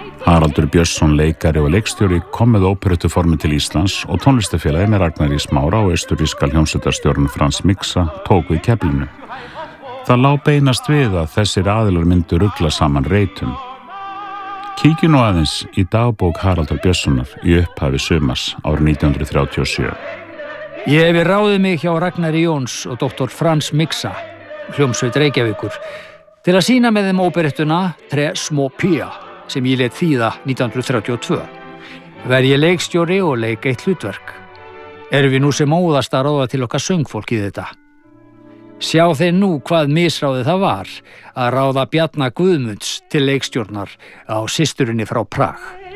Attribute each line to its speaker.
Speaker 1: Haraldur Björnsson, leikari og leikstjóri, kom með óperettuformi til Íslands og tónlistafélagi með Ragnari Smára og austurríska hljómsveitarstjórinn Frans Mixa tók við keflinu. Það lá beinast við að þessir aðilar myndu rugla saman reytum. Kíkjum nú aðeins í dagbók Haraldar Björnssonar í upphafi sumars árið 1937.
Speaker 2: Ég hefi ráðið mig hjá Ragnari Jóns og doktor Frans Mixa, hljómsveit Reykjavíkur, til að sýna með þeim óperettuna Tres små pía, sem ég lét þýða 1932. Verð ég leikstjóri og leik eitt hlutverk. Erum við nú sem óðast að ráða til okkar söngfólk í þetta. Sjá þeir nú hvað misráðið það var að ráða Bjarna Guðmunds til leikstjórnar á systurinni frá Prag.